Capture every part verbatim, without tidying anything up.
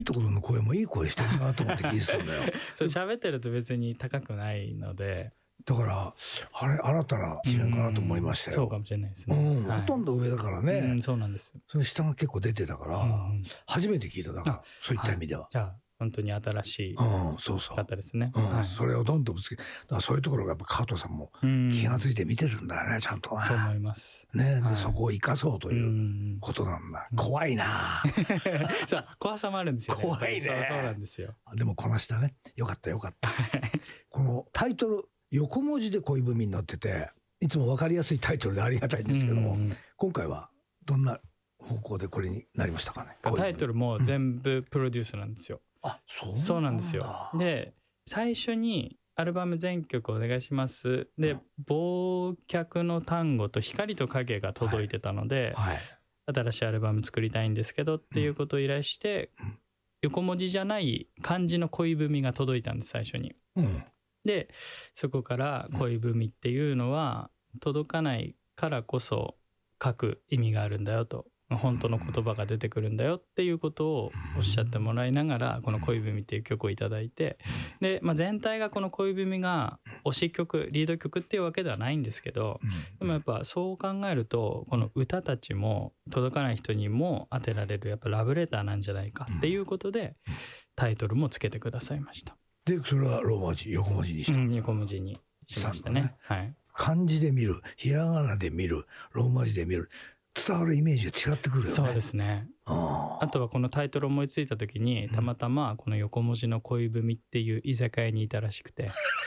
ところの声もいい声してるなと思って聞いてたんだよそう喋ってると別に高くないので、 だからあれ新たな支援かなと思いましたよ。 そうかもしれないですね、 うんはい、 ほとんど上だからね、 うん、そうなんです。 その下が結構出てたから、うん、初めて聞いた。だからそういった意味では、 はい、じゃあ本当に新しい方ですね、 うん、そうそう、うん、 はい、 それをどんどんぶつけ、だからそういうところがやっぱ加藤さんも気が付いて見てるんだよね、ちゃんとね。 そう思いますね、 はい、 でそこを生かそうということなんだ、うん、怖いなそう怖さもあるんですよね。 怖いね。 そう、そうなんですよ。 でもこなしたね。よかったよかったこのタイトル横文字で恋文になってて、いつも分かりやすいタイトルでありがたいんですけども、うんうん、今回はどんな方向でこれになりましたかね。 タイトルも全部プロデュースなんですよ、 うん、あ、そうなんだ。 そうなんですよ。で最初にアルバム全曲お願いしますで、うん、忘却の単語と光と影が届いてたので、はいはい、新しいアルバム作りたいんですけどっていうことを依頼して、うん、横文字じゃない漢字の恋文が届いたんです最初に、うん、でそこから恋文っていうのは届かないからこそ書く意味があるんだよと、本当の言葉が出てくるんだよっていうことをおっしゃってもらいながらこの恋文っていう曲をいただいて、で、まあ、全体がこの恋文が推し曲リード曲っていうわけではないんですけど、でもやっぱそう考えるとこの歌たちも届かない人にも当てられるやっぱラブレターなんじゃないかっていうことでタイトルもつけてくださいました。 でそれはローマ字横文字にした、うん、 横文字にしましたね、はい、 漢字で見る、ひらがなで見る、ローマ字で見る、伝わるイメージが違ってくるよね。 そうですね。 あ, あとはこのタイトルを思いついた時にたまたまこの横文字の恋文っていう居酒屋にいたらしくて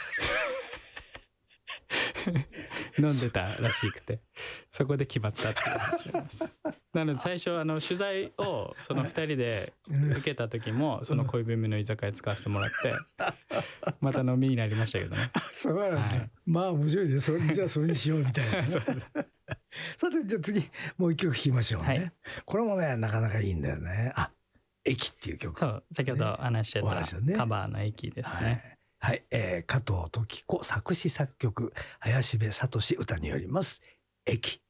飲んでたらしくてそこで決まったっていう話なんですなので最初あの取材をそのふたりで受けた時もその恋文の居酒屋使わせてもらってまた飲みになりましたけどね。 そうなんだ、はい、まあ面白いね。それじゃあそれにしようみたいな、ね、そうさてじゃあ次もう一曲聴きましょうね、はい、これもねなかなかいいんだよね。あ、駅っていう曲、 そう先ほど話してた、ね、カバーの駅ですね。 はい、はい、えー、加藤登紀子作詞作曲林部聡歌によります駅。